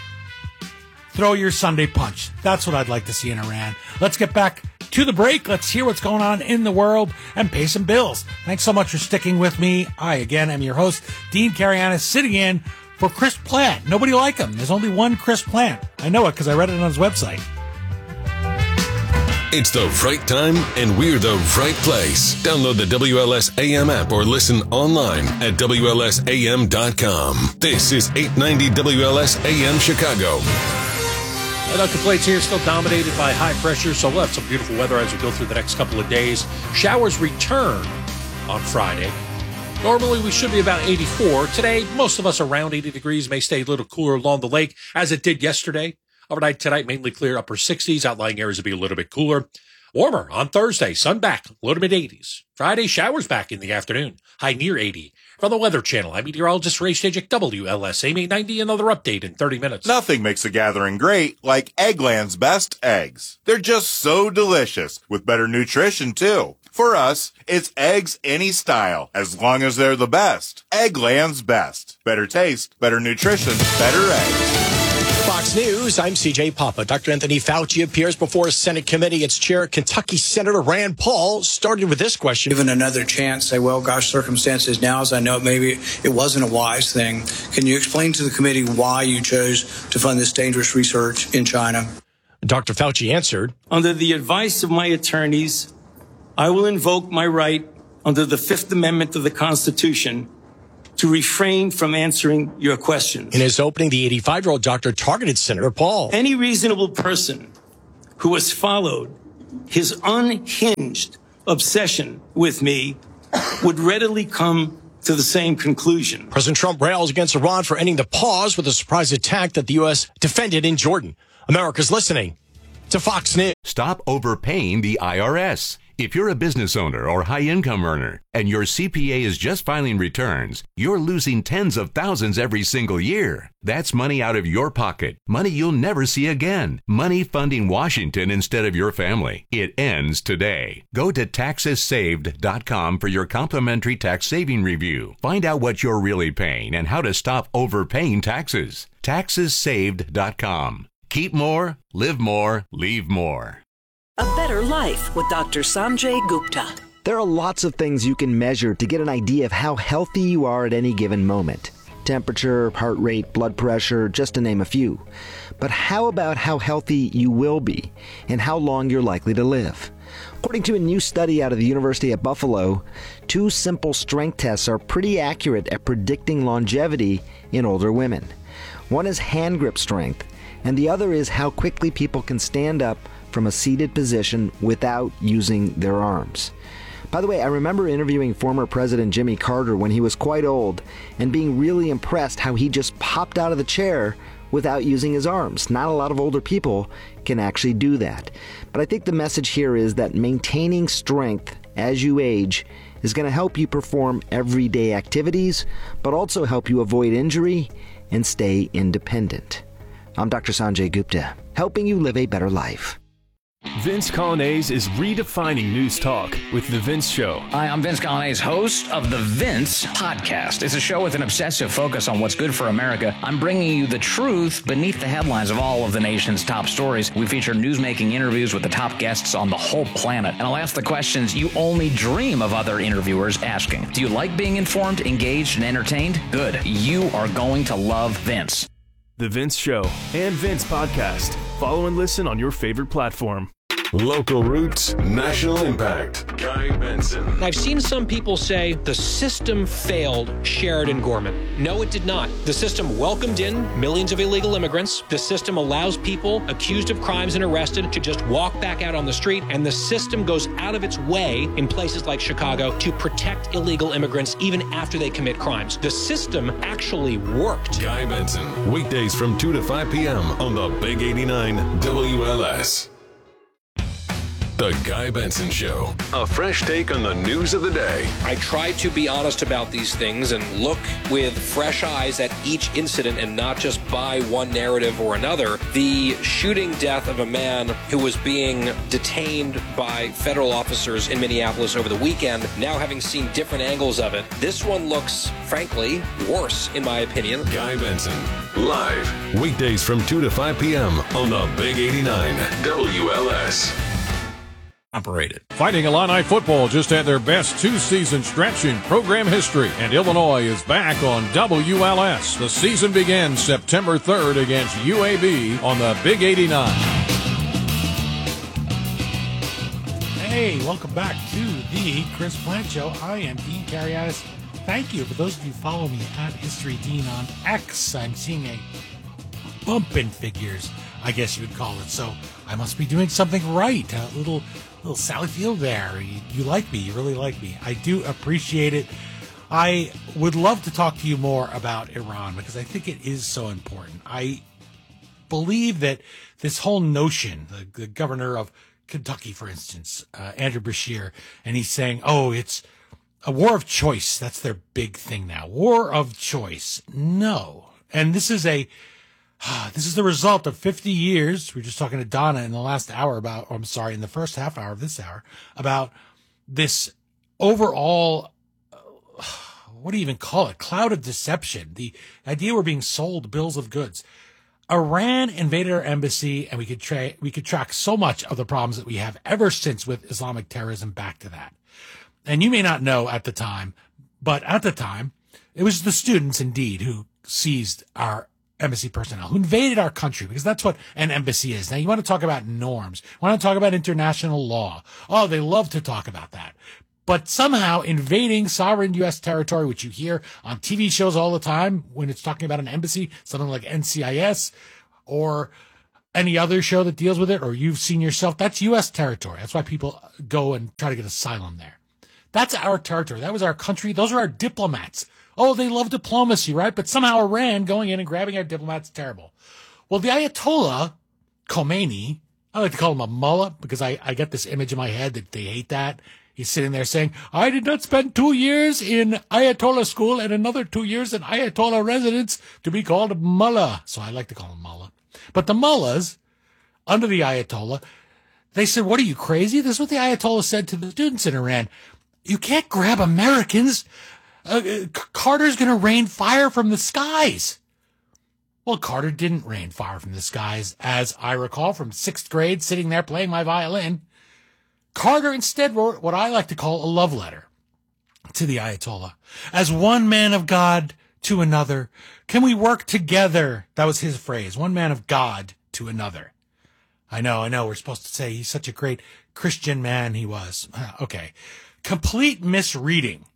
Throw your Sunday punch. That's what I'd like to see in Iran. Let's get back to the break. Let's hear what's going on in the world and pay some bills. Thanks so much for sticking with me. I, again, am your host, Dean Carianis, sitting in for Chris Plante. Nobody like him. There's only one Chris Plante. I know it because I read it on his website. It's the right time, and we're the right place. Download the WLS AM app or listen online at WLSAM.com. This is 890 WLS AM Chicago. No complaints here, still dominated by high pressure, so we'll have some beautiful weather as we go through the next couple of days. Showers return on Friday. Normally, we should be about 84. Today, most of us around 80 degrees, may stay a little cooler along the lake, as it did yesterday. Overnight tonight, mainly clear, upper 60s. Outlying areas will be a little bit cooler. Warmer on Thursday, sun back, low to mid-80s. Friday, showers back in the afternoon, high near 80. From the Weather Channel, I'm meteorologist Ray Stejik, WLS AM 890. Another update in 30 minutes. Nothing makes a gathering great like Eggland's best eggs. They're just so delicious, with better nutrition, too. For us, it's eggs any style, as long as they're the best. Eggland's best. Better taste, better nutrition, better eggs. Fox News, I'm CJ Papa. Dr. Anthony Fauci appears before a Senate committee. Its chair, Kentucky Senator Rand Paul, started with this question. Given another chance, say, well, gosh, circumstances now, as I know, maybe it wasn't a wise thing. Can you explain to the committee why you chose to fund this dangerous research in China? Dr. Fauci answered, under the advice of my attorneys, I will invoke my right under the Fifth Amendment of the Constitution to refrain from answering your questions. In his opening, the 85-year-old doctor targeted Senator Paul. Any reasonable person who has followed his unhinged obsession with me would readily come to the same conclusion. President Trump rails against Iran for ending the pause with a surprise attack that the U.S. defended in Jordan. America's listening to Fox News. Stop overpaying the IRS. If you're a business owner or high-income earner and your CPA is just filing returns, you're losing tens of thousands every single year. That's money out of your pocket, money you'll never see again, money funding Washington instead of your family. It ends today. Go to taxessaved.com for your complimentary tax saving review. Find out what you're really paying and how to stop overpaying taxes. Taxessaved.com. Keep more, live more, leave more. A Better Life with Dr. Sanjay Gupta. There are lots of things you can measure to get an idea of how healthy you are at any given moment. Temperature, heart rate, blood pressure, just to name a few. But how about how healthy you will be and how long you're likely to live? According to a new study out of the University at Buffalo, 2 simple strength tests are pretty accurate at predicting longevity in older women. One is hand grip strength, and the other is how quickly people can stand up from a seated position without using their arms. By the way, I remember interviewing former President Jimmy Carter when he was quite old and being really impressed how he just popped out of the chair without using his arms. Not a lot of older people can actually do that. But I think the message here is that maintaining strength as you age is going to help you perform everyday activities, but also help you avoid injury and stay independent. I'm Dr. Sanjay Gupta, helping you live a better life. Vince Colonnese is redefining news talk with The Vince Show. Hi, I'm Vince Colonnese, host of The Vince Podcast. It's a show with an obsessive focus on what's good for America. I'm bringing you the truth beneath the headlines of all of the nation's top stories. We feature news-making interviews with the top guests on the whole planet. And I'll ask the questions you only dream of other interviewers asking. Do you like being informed, engaged, and entertained? Good. You are going to love Vince. The Vince Show and Vince Podcast. Follow and listen on your favorite platform. Local roots, national impact. Guy Benson. I've seen some people say the system failed Sheridan Gorman. No, it did not. The system welcomed in millions of illegal immigrants. The system allows people accused of crimes and arrested to just walk back out on the street. And the system goes out of its way in places like Chicago to protect illegal immigrants even after they commit crimes. The system actually worked. Guy Benson. Weekdays from 2 to 5 p.m. on the Big 89 WLS. The Guy Benson Show. A fresh take on the news of the day. I try to be honest about these things and look with fresh eyes at each incident and not just buy one narrative or another. The shooting death of a man who was being detained by federal officers in Minneapolis over the weekend, now having seen different angles of it, this one looks, frankly, worse, in my opinion. Guy Benson. Live. Weekdays from 2 to 5 p.m. on the Big 89 WLS. Operated. Fighting Illini football just had their best 2-season stretch in program history, and Illinois is back on WLS. The season begins September 3rd against UAB on the Big 89. Hey, welcome back to the Chris Plant Show. I am Dean Kariadis. Thank you. For those of you who follow me at History Dean on X, I'm seeing a bump in figures, I guess you would call it. So I must be doing something right. A little Sally Field there. You like me. You really like me. I do appreciate it. I would love to talk to you more about Iran because I think it is so important. I believe that this whole notion, the governor of Kentucky, for instance, Andrew Beshear, and he's saying, oh, it's a war of choice. That's their big thing now. War of choice. No. And this is the result of 50 years. We were just talking to Donna in the last hour in the first half hour of this hour about this overall, what do you even call it? Cloud of deception. The idea we're being sold bills of goods. Iran invaded our embassy, and we could track so much of the problems that we have ever since with Islamic terrorism back to that. And you may not know at the time, but at the time, it was the students indeed who seized our embassy personnel who invaded our country, because that's what an embassy is. Now, you want to talk about norms. You want to talk about international law. Oh, they love to talk about that. But somehow invading sovereign U.S. territory, which you hear on TV shows all the time when it's talking about an embassy, something like NCIS or any other show that deals with it, or you've seen yourself, that's U.S. territory. That's why people go and try to get asylum there. That's our territory. That was our country. Those are our diplomats. Oh, they love diplomacy, right? But somehow Iran going in and grabbing our diplomats is terrible. Well, the Ayatollah Khomeini, I like to call him a mullah because I get this image in my head that they hate that. He's sitting there saying, I did not spend 2 years in Ayatollah school and another 2 years in Ayatollah residence to be called a mullah. So I like to call him mullah. But the mullahs, under the Ayatollah, they said, what are you, crazy? This is what the Ayatollah said to the students in Iran. You can't grab Americans. Carter's going to rain fire from the skies. Well, Carter didn't rain fire from the skies, as I recall from 6th grade, sitting there playing my violin. Carter instead wrote what I like to call a love letter to the Ayatollah. As one man of God to another, can we work together? That was his phrase, one man of God to another. I know, we're supposed to say he's such a great Christian man he was. Okay. Complete misreading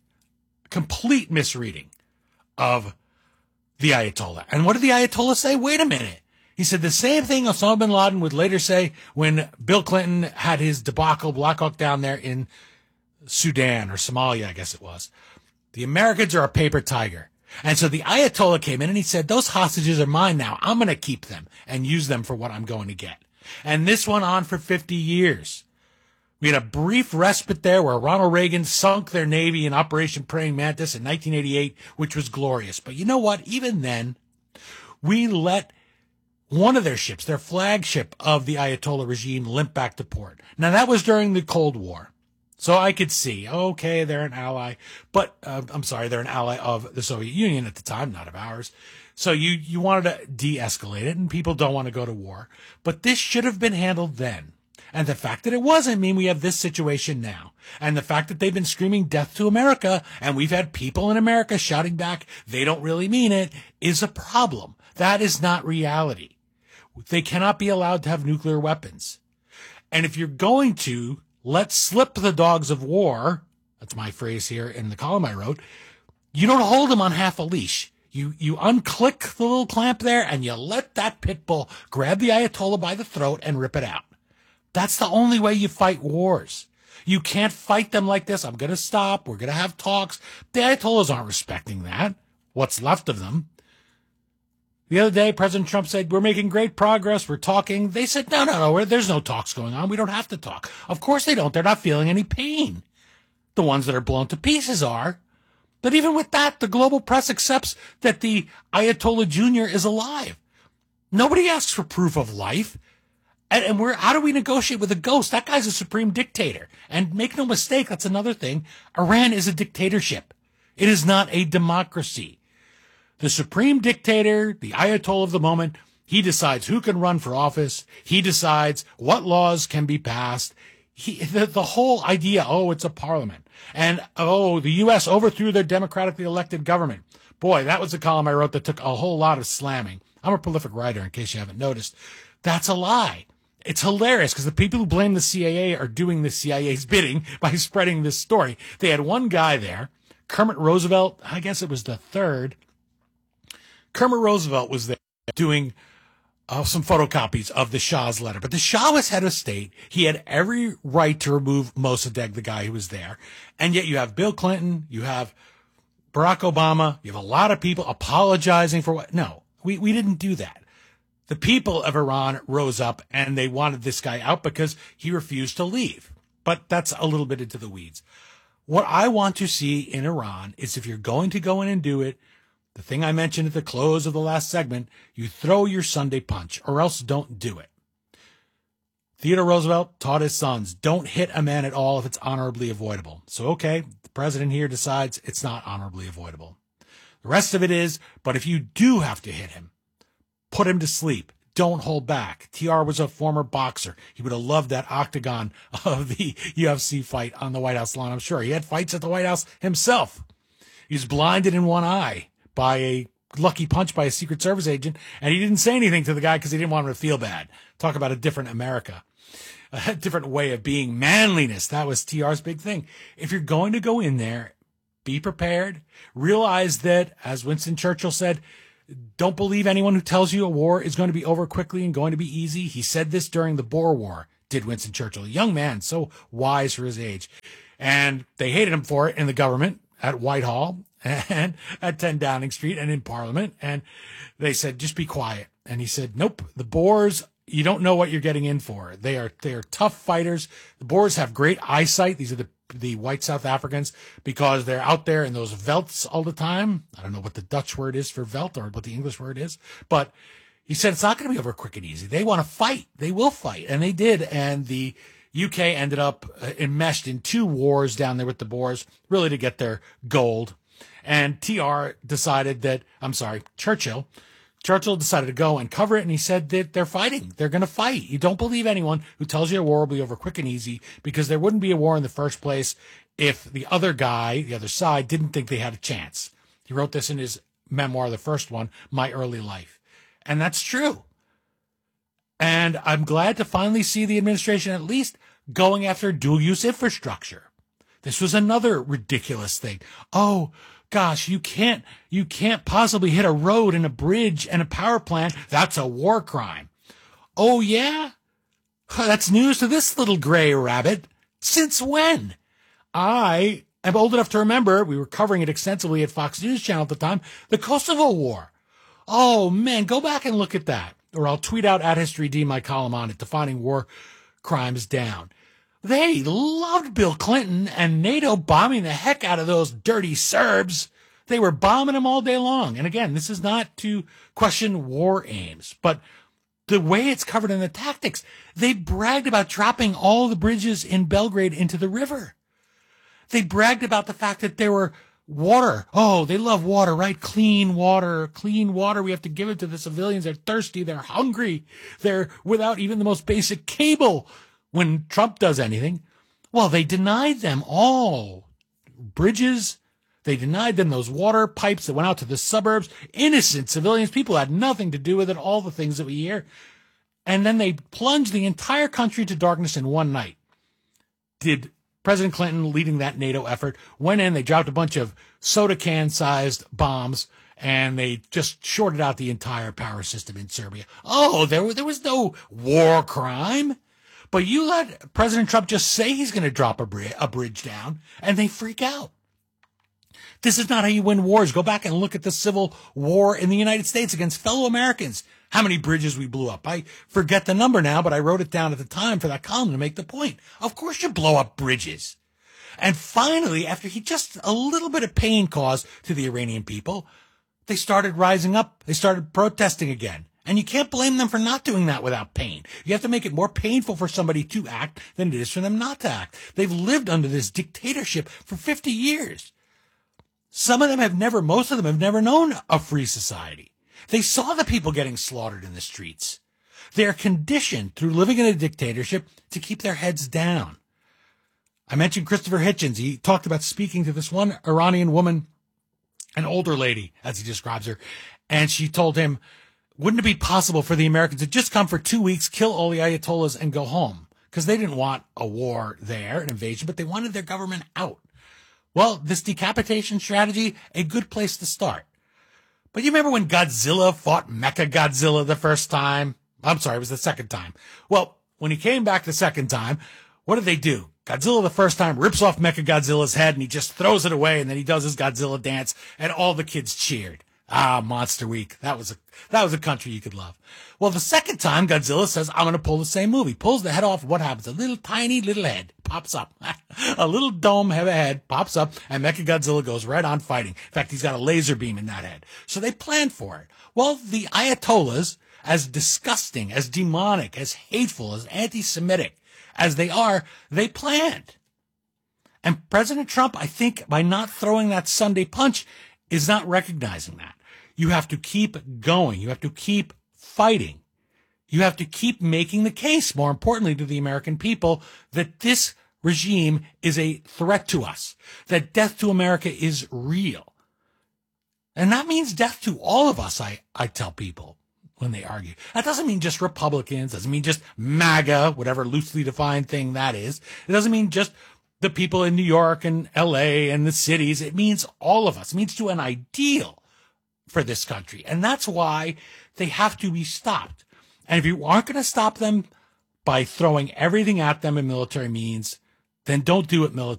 of the Ayatollah. And what did the Ayatollah say? Wait a minute. He said the same thing Osama bin Laden would later say when Bill Clinton had his debacle, Black Hawk down there in Sudan or Somalia, I guess it was. The Americans are a paper tiger. And so the Ayatollah came in and he said, those hostages are mine now. I'm going to keep them and use them for what I'm going to get. And this went on for 50 years. We had a brief respite there where Ronald Reagan sunk their Navy in Operation Praying Mantis in 1988, which was glorious. But you know what? Even then, we let one of their ships, their flagship of the Ayatollah regime, limp back to port. Now, that was during the Cold War. So I could see, okay, they're an ally, but they're an ally of the Soviet Union at the time, not of ours. So you wanted to de-escalate it, and people don't want to go to war. But this should have been handled then. And the fact that it wasn't mean we have this situation now. And the fact that they've been screaming death to America, and we've had people in America shouting back, they don't really mean it, is a problem. That is not reality. They cannot be allowed to have nuclear weapons. And if you're going to let slip the dogs of war, that's my phrase here in the column I wrote, you don't hold them on half a leash. You unclick the little clamp there and you let that pit bull grab the Ayatollah by the throat and rip it out. That's the only way you fight wars. You can't fight them like this. I'm going to stop. We're going to have talks. The Ayatollahs aren't respecting that. What's left of them. The other day, President Trump said, we're making great progress. We're talking. They said, no, there's no talks going on. We don't have to talk. Of course they don't. They're not feeling any pain. The ones that are blown to pieces are. But even with that, the global press accepts that the Ayatollah Jr. is alive. Nobody asks for proof of life. And how do we negotiate with a ghost? That guy's a supreme dictator. And make no mistake, that's another thing. Iran is a dictatorship. It is not a democracy. The supreme dictator, the Ayatollah of the moment, he decides who can run for office. He decides what laws can be passed. The whole idea, it's a parliament. And, the U.S. overthrew their democratically elected government. Boy, that was a column I wrote that took a whole lot of slamming. I'm a prolific writer, in case you haven't noticed. That's a lie. It's hilarious because the people who blame the CIA are doing the CIA's bidding by spreading this story. They had one guy there, Kermit Roosevelt, I guess it was the third. Kermit Roosevelt was there doing some photocopies of the Shah's letter. But the Shah was head of state. He had every right to remove Mossadegh, the guy who was there. And yet you have Bill Clinton, you have Barack Obama, you have a lot of people apologizing for what. No, we didn't do that. The people of Iran rose up and they wanted this guy out because he refused to leave. But that's a little bit into the weeds. What I want to see in Iran is if you're going to go in and do it, the thing I mentioned at the close of the last segment, you throw your Sunday punch or else don't do it. Theodore Roosevelt taught his sons, don't hit a man at all if it's honorably avoidable. So, okay, the president here decides it's not honorably avoidable. The rest of it is, but if you do have to hit him, put him to sleep. Don't hold back. TR was a former boxer. He would have loved that octagon of the UFC fight on the White House lawn, I'm sure. He had fights at the White House himself. He was blinded in one eye by a lucky punch by a Secret Service agent, and he didn't say anything to the guy because he didn't want him to feel bad. Talk about a different America, a different way of being. Manliness. That was TR's big thing. If you're going to go in there, be prepared. Realize that, as Winston Churchill said, don't believe anyone who tells you a war is going to be over quickly and going to be easy. He said this during the Boer War, did Winston Churchill, a young man, so wise for his age. And they hated him for it in the government, at Whitehall, and at 10 Downing Street, and in Parliament. And they said, just be quiet. And he said, nope, the Boers, you don't know what you're getting in for. They are tough fighters. The Boers have great eyesight. These are the white South Africans, because they're out there in those velds all the time. I don't know what the Dutch word is for veld or what the English word is, but he said it's not going to be over quick and easy. They want to fight. They will fight. And they did. And the UK ended up enmeshed in 2 wars down there with the Boers, really to get their gold. And Churchill decided to go and cover it, and he said that they're fighting. They're going to fight. You don't believe anyone who tells you a war will be over quick and easy, because there wouldn't be a war in the first place if the other guy, the other side, didn't think they had a chance. He wrote this in his memoir, the first one, My Early Life. And that's true. And I'm glad to finally see the administration at least going after dual-use infrastructure. This was another ridiculous thing. Oh, gosh, you can't possibly hit a road and a bridge and a power plant. That's a war crime. Oh, yeah? That's news to this little gray rabbit. Since when? I am old enough to remember, we were covering it extensively at Fox News Channel at the time, the Kosovo War. Oh, man, go back and look at that. Or I'll tweet out at History D my column on it, Defining War Crimes Down. They loved Bill Clinton and NATO bombing the heck out of those dirty Serbs. They were bombing them all day long. And again, this is not to question war aims, but the way it's covered in the tactics, they bragged about dropping all the bridges in Belgrade into the river. They bragged about the fact that there were water. Oh, they love water, right? Clean water. We have to give it to the civilians. They're thirsty. They're hungry. They're without even the most basic cable. When Trump does anything, well, they denied them all bridges. They denied them those water pipes that went out to the suburbs. Innocent civilians, people had nothing to do with it, all the things that we hear. And then they plunged the entire country to darkness in one night. Did President Clinton, leading that NATO effort, went in, they dropped a bunch of soda can-sized bombs, and they just shorted out the entire power system in Serbia. Oh, there was no war crime. But you let President Trump just say he's going to drop a bridge down, and they freak out. This is not how you win wars. Go back and look at the Civil War in the United States against fellow Americans. How many bridges we blew up. I forget the number now, but I wrote it down at the time for that column to make the point. Of course you blow up bridges. And finally, after he just a little bit of pain caused to the Iranian people, they started rising up. They started protesting again. And you can't blame them for not doing that without pain. You have to make it more painful for somebody to act than it is for them not to act. They've lived under this dictatorship for 50 years. Most of them have never known a free society. They saw the people getting slaughtered in the streets. They are conditioned through living in a dictatorship to keep their heads down. I mentioned Christopher Hitchens. He talked about speaking to this one Iranian woman, an older lady, as he describes her, and she told him, wouldn't it be possible for the Americans to just come for 2 weeks, kill all the Ayatollahs, and go home? Because they didn't want a war there, an invasion, but they wanted their government out. Well, this decapitation strategy, a good place to start. But you remember when Godzilla fought Mechagodzilla the first time? I'm sorry, it was the second time. Well, when he came back the second time, what did they do? Godzilla the first time rips off Mechagodzilla's head and he just throws it away, and then he does his Godzilla dance, and all the kids cheered. Ah, Monster Week. That was a country you could love. Well, the second time, Godzilla says, I'm going to pull the same move. He pulls the head off. What happens? A little tiny little head pops up. A little dome head pops up, and Mechagodzilla goes right on fighting. In fact, he's got a laser beam in that head. So they planned for it. Well, the Ayatollahs, as disgusting, as demonic, as hateful, as anti-Semitic as they are, they planned. And President Trump, I think, by not throwing that Sunday punch, is not recognizing that. You have to keep going. You have to keep fighting. You have to keep making the case, more importantly, to the American people, that this regime is a threat to us, that death to America is real. And that means death to all of us, I tell people when they argue. That doesn't mean just Republicans, doesn't mean just MAGA, whatever loosely defined thing that is. It doesn't mean just the people in New York and LA and the cities. It means all of us. It means to an ideal for this country. And that's why they have to be stopped. And if you aren't going to stop them by throwing everything at them in military means, then don't do it